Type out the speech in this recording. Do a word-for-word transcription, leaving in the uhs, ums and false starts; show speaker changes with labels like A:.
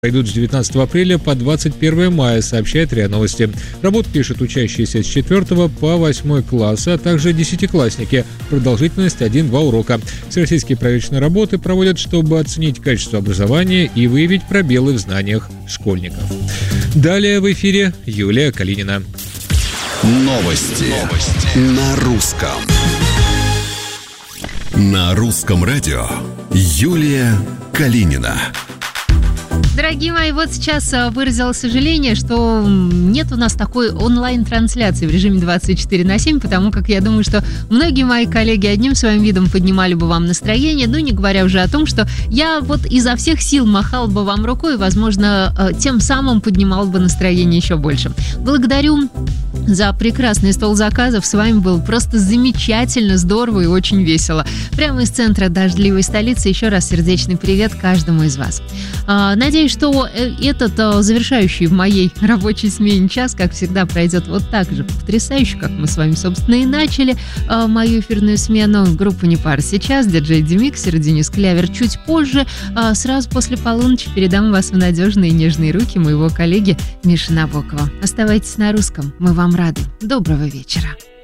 A: Пройдут с девятнадцатого апреля по двадцать первое мая, сообщает РИА Новости. Работу пишут учащиеся с четвёртого по восьмой класса, а также десятиклассники. Продолжительность один-два урока. Всероссийские проверочные работы проводят, чтобы оценить качество образования и выявить пробелы в знаниях школьников. Далее в эфире Юлия Калинина.
B: Новости, Новости. На русском. На русском радио Юлия Калинина.
C: Дорогие мои, вот сейчас выразила сожаление, что нет у нас такой онлайн-трансляции в режиме двадцать четыре на семь, потому как я думаю, что многие мои коллеги одним своим видом поднимали бы вам настроение, ну не говоря уже о том, что я вот изо всех сил махала бы вам рукой и, возможно, тем самым поднимала бы настроение еще больше. Благодарю за прекрасный стол заказов. С вами было просто замечательно, здорово и очень весело. Прямо из центра дождливой столицы еще раз сердечный привет каждому из вас. Надеюсь, что этот завершающий в моей рабочей смене час, как всегда, пройдет вот так же потрясающе, как мы с вами, собственно, и начали мою эфирную смену. Группа «Не пара» сейчас, диджей Демиксер, Денис Клявер чуть позже. Сразу после полуночи передам вас в надежные и нежные руки моего коллеги Миши Набокова. Оставайтесь на русском, мы вам рады. Доброго вечера.